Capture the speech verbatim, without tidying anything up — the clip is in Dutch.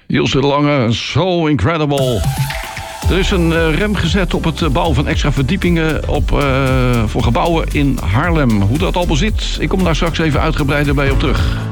Ilse de Lange, So Incredible. Er is een uh, rem gezet op het uh, bouwen van extra verdiepingen op, uh, voor gebouwen in Haarlem. Hoe dat allemaal zit, ik kom daar straks even uitgebreider bij op terug.